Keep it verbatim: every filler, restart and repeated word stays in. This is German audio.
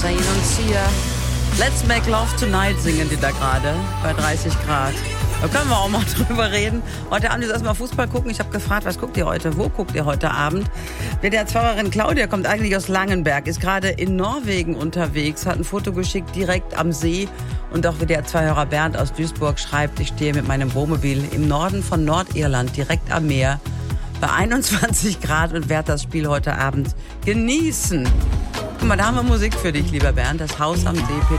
Hussein und Sia. Let's Make Love Tonight singen die da gerade bei dreißig Grad. Da können wir auch mal drüber reden. Heute Abend ist erstmal Fußball gucken. Ich habe gefragt, was guckt ihr heute? Wo guckt ihr heute Abend? W D R-Pfarrerin Claudia kommt eigentlich aus Langenberg, ist gerade in Norwegen unterwegs, hat ein Foto geschickt direkt am See. Und auch W D R-Hörer Bernd aus Duisburg schreibt, ich stehe mit meinem Wohnmobil im Norden von Nordirland, direkt am Meer, bei einundzwanzig Grad und werde das Spiel heute Abend genießen. Guck mal, da haben wir Musik für dich, lieber Bernd. Das Haus am See, Peter